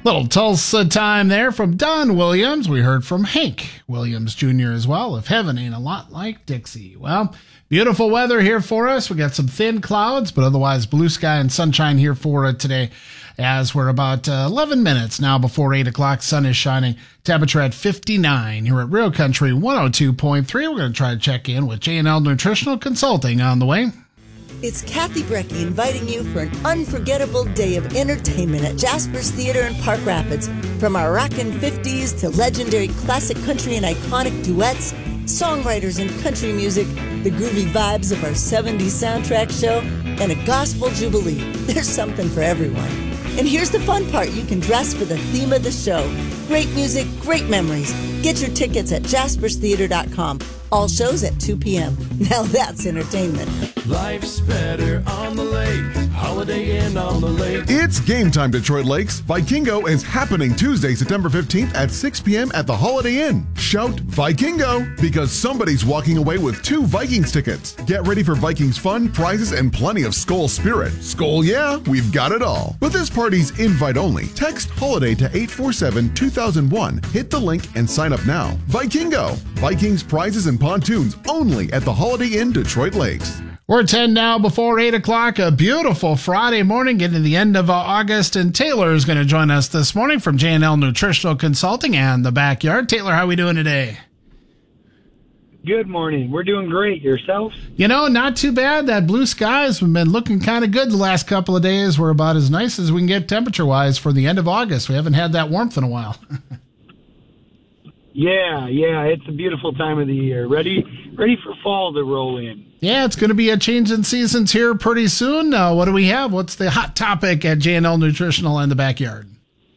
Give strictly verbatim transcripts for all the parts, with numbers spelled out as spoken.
Little Tulsa time there from Don Williams. We heard from Hank Williams Junior as well. If heaven ain't a lot like Dixie. Well, beautiful weather here for us. We got some thin clouds, but otherwise blue sky and sunshine here for it today as we're about uh, eleven minutes now before eight o'clock. Sun is shining. Temperature at fifty-nine here at Real Country one oh two point three. We're going to try to check in with J and L Nutritional Consulting on the way. It's Kathy Brecky inviting you for an unforgettable day of entertainment at Jasper's Theater in Park Rapids. From our rockin' fifties to legendary classic country and iconic duets, songwriters and country music, the groovy vibes of our seventies soundtrack show, and a gospel jubilee. There's something for everyone. And here's the fun part. You can dress for the theme of the show. Great music, great memories. Get your tickets at jaspers theater dot com. All shows at two p.m. Now that's entertainment. Life's better on the lake. Holiday Inn on the lake. It's game time, Detroit Lakes. Vikingo is happening Tuesday, September fifteenth at six p.m. at the Holiday Inn. Shout Vikingo because somebody's walking away with two Vikings tickets. Get ready for Vikings fun, prizes, and plenty of Skol spirit. Skol, yeah, we've got it all. But this party's invite only. Text HOLIDAY to eight four seven two thousand one. Hit the link and sign up now. Vikingo. Vikings, prizes, and pontoons only at the Holiday Inn Detroit Lakes. We're ten now before eight o'clock. A beautiful Friday morning, getting to the end of uh, August. And Taylor is going to join us this morning from J and L Nutritional Consulting and the Backyard. Taylor, how are we doing today? Good morning. We're doing great. Yourself? You know, not too bad. That blue skies have been looking kind of good the last couple of days. We're about as nice as we can get temperature-wise for the end of August. We haven't had that warmth in a while. Yeah, yeah, it's a beautiful time of the year. Ready ready for fall to roll in. Yeah, it's going to be a change in seasons here pretty soon. Uh, what do we have? What's the hot topic at J and L Nutritional and the Backyard?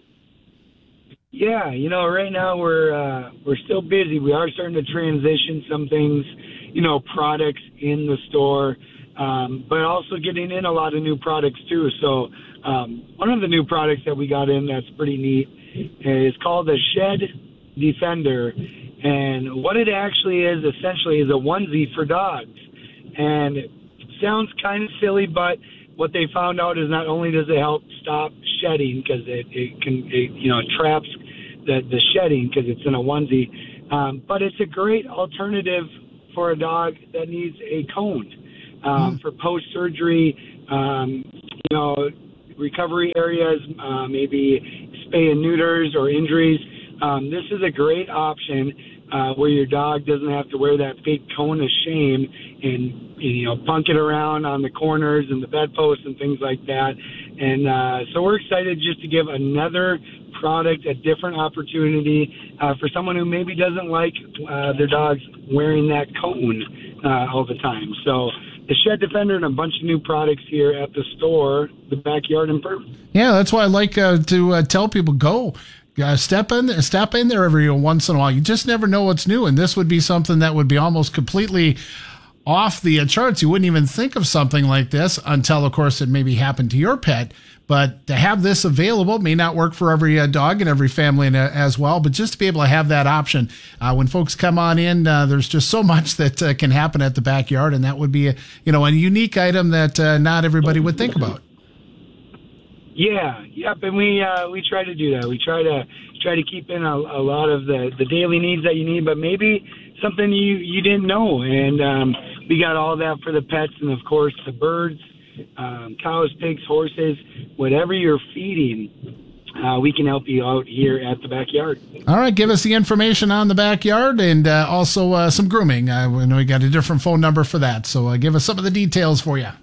Yeah, you know, right now we're uh, we're still busy. We are starting to transition some things, you know, products in the store, um, but also getting in a lot of new products too. So um, one of the new products that we got in that's pretty neat is called the Shed Defender, and what it actually is essentially is a onesie for dogs. And it sounds kind of silly, but what they found out is not only does it help stop shedding because it, it can it, you know it traps the the shedding because it's in a onesie, um, but it's a great alternative for a dog that needs a cone um, mm. for post surgery, um, you know, recovery areas, uh, maybe spay and neuters or injuries. Um, this is a great option uh, where your dog doesn't have to wear that fake cone of shame and, you know, punk it around on the corners and the bedposts and things like that. And uh, so we're excited just to give another product, a different opportunity uh, for someone who maybe doesn't like uh, their dogs wearing that cone uh, all the time. So the Shed Defender and a bunch of new products here at the store, the Backyard Improvement. Yeah, that's why I like uh, to uh, tell people, go. Uh, step in, step in there every once in a while. You just never know what's new, and this would be something that would be almost completely off the charts. You wouldn't even think of something like this until, of course, it maybe happened to your pet. But to have this available may not work for every uh, dog and every family uh, as well. But just to be able to have that option uh, when folks come on in, uh, there's just so much that uh, can happen at the Backyard, and that would be a, you know, a unique item that uh, not everybody would think about. Yeah, yep, and we uh, we try to do that. We try to try to keep in a, a lot of the, the daily needs that you need, but maybe something you, you didn't know. And um, we got all that for the pets, and of course the birds, um, cows, pigs, horses, whatever you're feeding. Uh, we can help you out here at the Backyard. All right, give us the information on the Backyard and uh, also uh, some grooming. Uh, we know we got a different phone number for that, so uh, give us some of the details for you.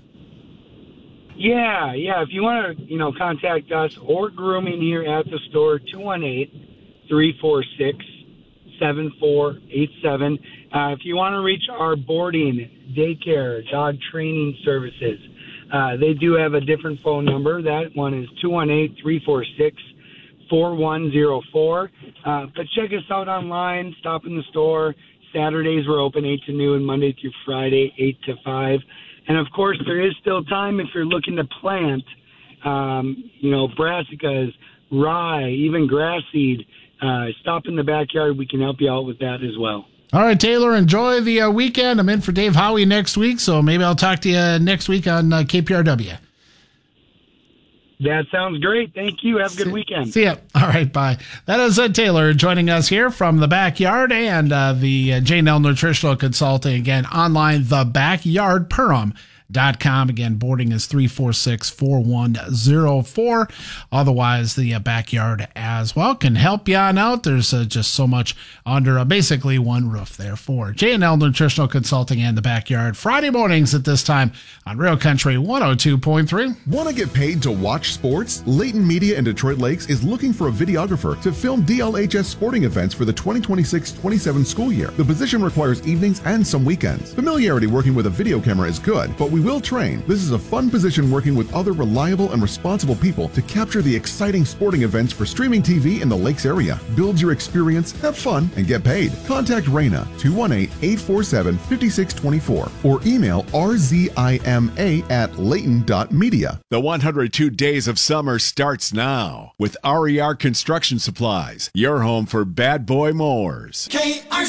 Yeah, yeah. If you want to, you know, contact us or grooming here at the store, two one eight, three four six, seven four eight seven. Uh, if you want to reach our boarding, daycare, dog training services, uh, they do have a different phone number. That one is two one eight, three four six, four one zero four. Uh, but check us out online, stop in the store. Saturdays we're open eight to noon, Monday through Friday, eight to five. And, of course, there is still time if you're looking to plant, um, you know, brassicas, rye, even grass seed. Uh, stop in the Backyard. We can help you out with that as well. All right, Taylor, enjoy the uh, weekend. I'm in for Dave Howie next week, so maybe I'll talk to you next week on uh, K P R W. That sounds great. Thank you. Have a good weekend. See ya. All right, bye. That is uh, Taylor joining us here from the backyard and uh, the uh, J and L Nutritional Consulting. Again, online, the backyard perham dot com. Again, boarding is three four six, four one zero four. Otherwise, the uh, backyard as well can help you on out. There's uh, just so much under uh, basically one roof there for J and L Nutritional Consulting and the backyard. Friday mornings at this time on Real Country one oh two point three. Want to get paid to watch sports? Layton Media in Detroit Lakes is looking for a videographer to film D L H S sporting events for the twenty twenty-six twenty-seven school year. The position requires evenings and some weekends. Familiarity working with a video camera is good, but we will train. This is a fun position working with other reliable and responsible people to capture the exciting sporting events for streaming T V in the Lakes area. Build your experience, have fun, and get paid. Contact Raina, two one eight, eight four seven, five six two four, or email r z i m a at layton dot media. The one hundred two Days of Summer starts now with R E R Construction Supplies, your home for bad boy mowers. K R